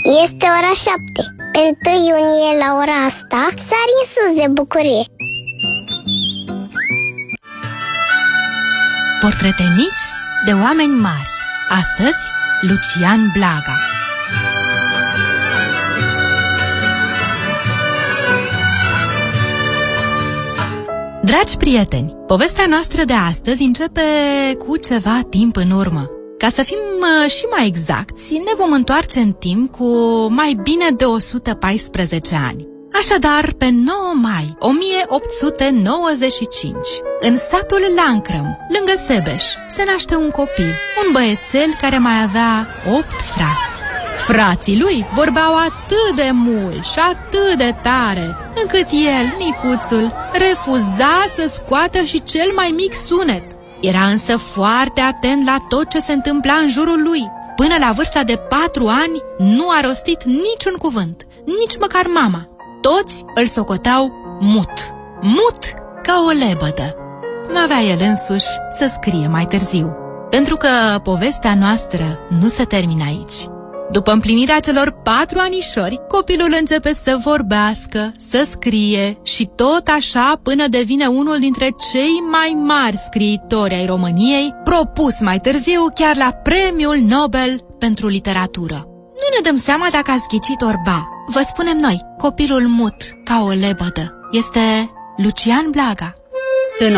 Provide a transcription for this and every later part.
Este ora 7. Pe 1 iunie la ora asta sari în sus de bucurie. Portrete mici de oameni mari. Astăzi, Lucian Blaga. Dragi prieteni, povestea noastră de astăzi începe cu ceva timp în urmă. Ca să fim și mai exacti, ne vom întoarce în timp cu mai bine de 114 ani. Așadar, pe 9 mai 1895, în satul Lancrăm, lângă Sebeș, se naște un copil, un băiețel care mai avea 8 frați. Frații lui vorbeau atât de mult și atât de tare, încât el, micuțul, refuza să scoată și cel mai mic sunet. Era însă foarte atent la tot ce se întâmpla în jurul lui. Până la vârsta de 4 ani, nu a rostit niciun cuvânt, nici măcar mama. Toți îl socoteau mut. Mut ca o lebădă, cum avea el însuși să scrie mai târziu. Pentru că povestea noastră nu se termină aici. După împlinirea celor 4 anișori, copilul începe să vorbească, să scrie și tot așa până devine unul dintre cei mai mari scriitori ai României, propus mai târziu chiar la Premiul Nobel pentru literatură. Nu ne dăm seama dacă ați ghicit orba. Vă spunem noi, copilul mut ca o lebădă este Lucian Blaga. În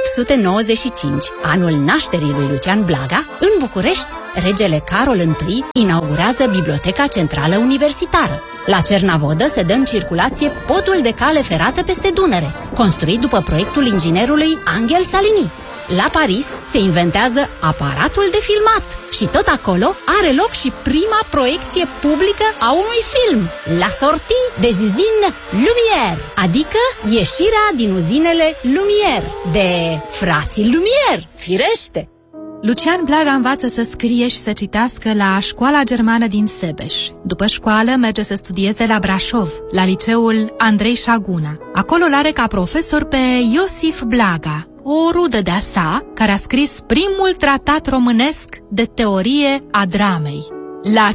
1895, anul nașterii lui Lucian Blaga, în București, regele Carol I inaugurează Biblioteca Centrală Universitară. La Cernavodă se dă în circulație podul de cale ferată peste Dunăre, construit după proiectul inginerului Angel Salini. La Paris se inventează aparatul de filmat și tot acolo are loc și prima proiecție publică a unui film, La sortie des usines Lumière, adică ieșirea din uzinele Lumière, de frații Lumière, firește! Lucian Blaga învață să scrie și să citească la școala germană din Sebeș. După școală merge să studieze la Brașov, la liceul Andrei Șaguna. Acolo l-are ca profesor pe Iosif Blaga, o rudă de-a sa, care a scris primul tratat românesc de teorie a dramei. La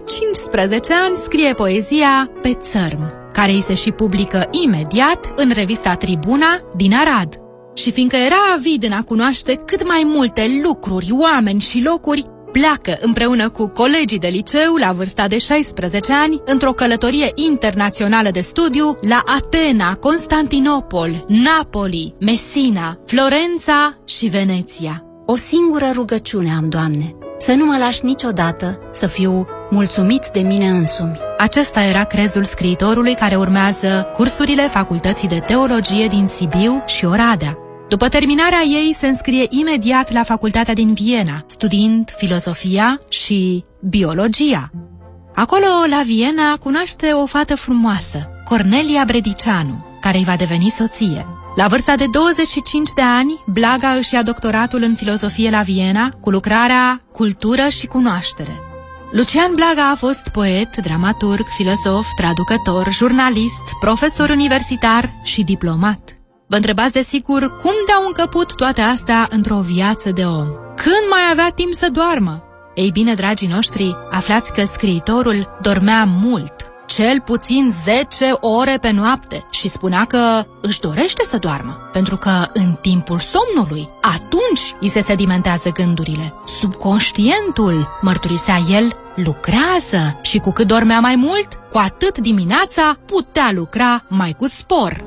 15 ani scrie poezia Pe țărm, care îi se și publică imediat în revista Tribuna din Arad. Și fiindcă era avid în a cunoaște cât mai multe lucruri, oameni și locuri, pleacă împreună cu colegii de liceu la vârsta de 16 ani într-o călătorie internațională de studiu la Atena, Constantinopol, Napoli, Messina, Florența și Veneția. O singură rugăciune am, Doamne, să nu mă lași niciodată să fiu mulțumit de mine însumi. Acesta era crezul scriitorului care urmează cursurile Facultății de Teologie din Sibiu și Oradea. După terminarea ei, se înscrie imediat la facultatea din Viena, studiind filozofia și biologia. Acolo, la Viena, cunoaște o fată frumoasă, Cornelia Bredicianu, care îi va deveni soție. La vârsta de 25 de ani, Blaga își ia doctoratul în filozofie la Viena, cu lucrarea Cultură și cunoaștere. Lucian Blaga a fost poet, dramaturg, filozof, traducător, jurnalist, profesor universitar și diplomat. Vă întrebați desigur cum de-au încăput toate astea într-o viață de om. Când mai avea timp să doarmă? Ei bine, dragii noștri, aflați că scriitorul dormea mult, cel puțin 10 ore pe noapte, și spunea că își dorește să doarmă, pentru că în timpul somnului, atunci îi se sedimentează gândurile. Subconștientul, mărturisea el, lucrează și cu cât dormea mai mult, cu atât dimineața putea lucra mai cu spor.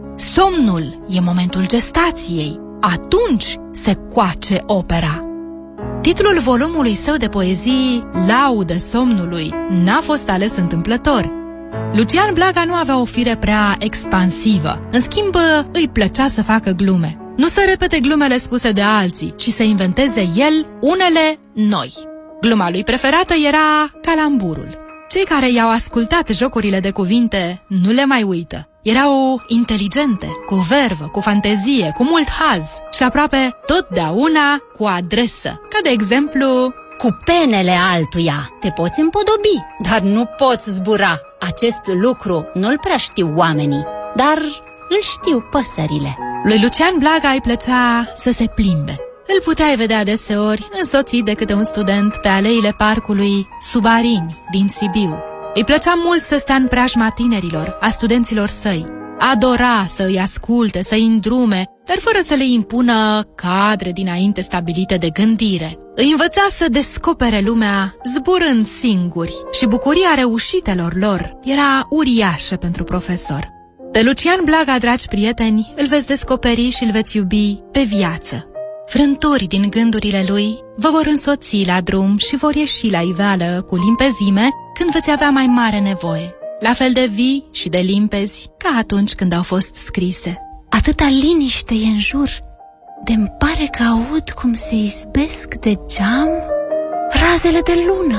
Somnul e momentul gestației, atunci se coace opera. Titlul volumului său de poezii, Laudă somnului, n-a fost ales întâmplător. Lucian Blaga nu avea o fire prea expansivă, în schimb îi plăcea să facă glume. Nu să repete glumele spuse de alții, ci să inventeze el unele noi. Gluma lui preferată era calamburul. Cei care i-au ascultat jocurile de cuvinte nu le mai uită. Erau inteligente, cu vervă, cu fantezie, cu mult haz și aproape totdeauna cu adresă, ca de exemplu: cu penele altuia te poți împodobi, dar nu poți zbura. Acest lucru nu-l prea știu oamenii, dar îl știu păsările. Lui Lucian Blaga îi plăcea să se plimbe. Îl puteai vedea deseori însoțit de câte un student pe aleile parcului Subarini din Sibiu. Îi plăcea mult să stea în preajma tinerilor, a studenților săi. Adora să îi asculte, să îi îndrume, dar fără să le impună cadre dinainte stabilite de gândire. Îi învăța să descopere lumea zburând singuri și bucuria reușitelor lor era uriașă pentru profesor. Pe Lucian Blaga, dragi prieteni, îl veți descoperi și îl veți iubi pe viață. Frânturi din gândurile lui vă vor însoți la drum și vor ieși la iveală cu limpezime când veți avea mai mare nevoie, la fel de vii și de limpezi ca atunci când au fost scrise. Atâta liniște e în jur, de-mi pare că aud cum se izbesc de geam razele de lună.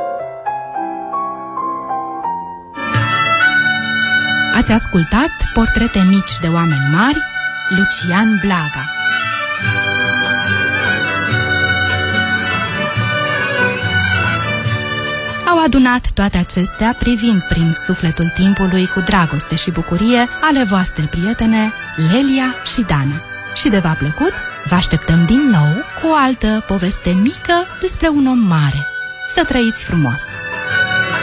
Ați ascultat Portrete mici de oameni mari, Lucian Blaga. Au adunat toate acestea privind prin sufletul timpului cu dragoste și bucurie ale voastre prietene Lelia și Dana. Și de v-a plăcut, vă așteptăm din nou cu o altă poveste mică despre un om mare. Să trăiți frumos!